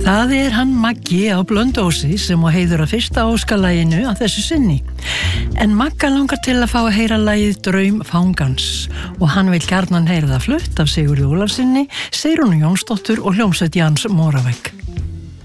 Það hann Maggi á Blönduósi sem á heiður að fyrsta óskalaginu að þessu sinni. En Magga langar til að fá að heyra lagið Draum fangans og hann vil gjarnan heyra það flutt af Sigurði Ólafssyni, Sigrúnu Jónsdóttur og hljómsveit Jans Moravegg.